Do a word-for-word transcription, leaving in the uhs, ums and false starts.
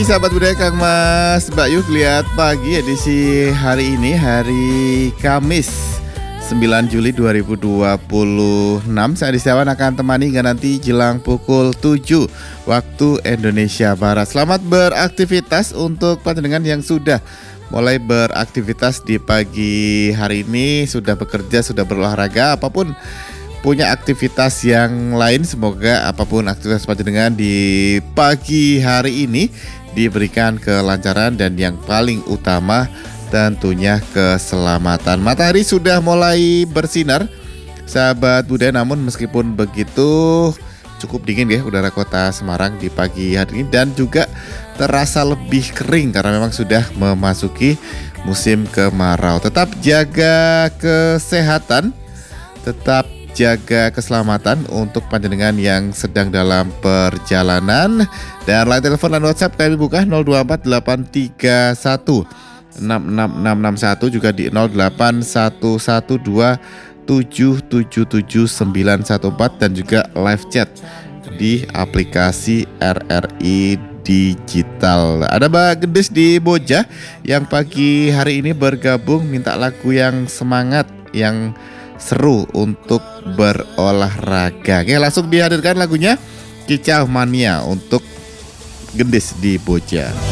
Sahabat budaya Kang Mas Mbak Yuk, lihat pagi edisi hari ini, hari Kamis sembilan Juli dua ribu dua puluh enam. Saya Setiawan akan temani hingga nanti jelang pukul tujuh waktu Indonesia Barat. Selamat beraktivitas untuk panjenengan yang sudah mulai beraktivitas di pagi hari ini, sudah bekerja, sudah berolahraga, apapun punya aktivitas yang lain. Semoga apapun aktivitas panjenengan di pagi hari ini diberikan kelancaran dan yang paling utama tentunya keselamatan. Matahari sudah mulai bersinar, sahabat budaya, namun meskipun begitu cukup dingin ya udara kota Semarang di pagi hari ini, dan juga terasa lebih kering karena memang sudah memasuki musim kemarau. Tetap jaga kesehatan, tetap jaga keselamatan untuk panjenengan yang sedang dalam perjalanan. Dan line telepon dan WhatsApp kami buka nol dua empat delapan tiga satu enam enam enam enam satu, juga di nol delapan satu satu dua tujuh tujuh tujuh sembilan satu empat, dan juga live chat di aplikasi R R I Digital. Ada Mbak Gendis di Boja yang pagi hari ini bergabung minta lagu yang semangat, yang seru untuk berolahraga. Oke, langsung dihadirkan lagunya Kicau Mania untuk Gendis di Boja.